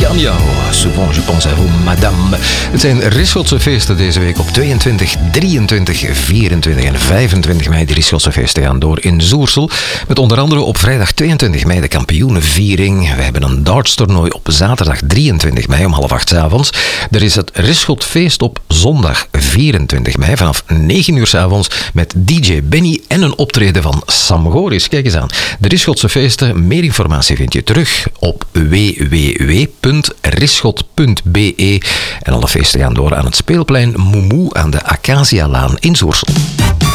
Gagnon. Souvent je pense à vous, madame. Het zijn Risschotse feesten deze week op 22, 23, 24 en 25 mei. De Risschotse feesten gaan door in Zoersel. Met onder andere op vrijdag 22 mei de kampioenenviering. We hebben een dartstoernooi op zaterdag 23 mei om 7:30 s'avonds. Er is het Risschotfeest op zondag 24 mei vanaf 9 uur s'avonds met DJ Benny en een optreden van Sam Goris. Kijk eens aan. De Risschotse feesten. Meer informatie vind je terug op www.risschot.be. En alle feesten gaan door aan het speelplein Moumou aan de Acacialaan in Zoersel.